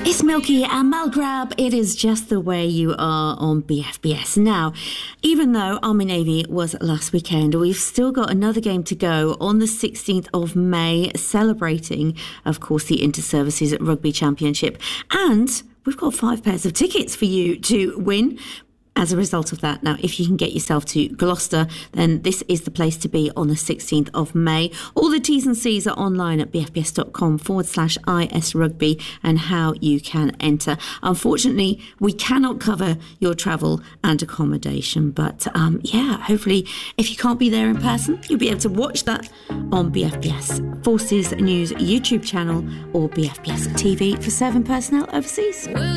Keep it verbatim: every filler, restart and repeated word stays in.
It's Milky and Malgrab. It is just the way you are on B F B S. Now, even though Army Navy was last weekend, we've still got another game to go on the sixteenth of May, celebrating, of course, the Inter-Services Rugby Championship. And we've got five pairs of tickets for you to win. As a result of that, now, if you can get yourself to Gloucester, then this is the place to be on the sixteenth of May. All the T's and C's are online at bfbs.com forward slash IS Rugby and how you can enter. Unfortunately, we cannot cover your travel and accommodation, but um, yeah, hopefully, if you can't be there in person, you'll be able to watch that on B F B S Forces News YouTube channel or B F B S T V for serving personnel overseas.